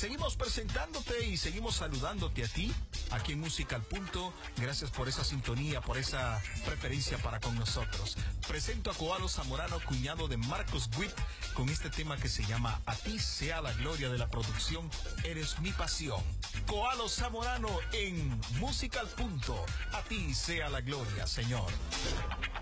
Seguimos presentándote y seguimos saludándote a ti aquí en Música al Punto. Gracias por esa sintonía, por esa preferencia para con nosotros. Presento a Koalo Zamorano, cuñado de Marcos Witt, con este tema que se llama A ti sea la gloria de la producción Eres mi pasión. Koalo Zamorano en Música al Punto. A ti sea la gloria, Señor.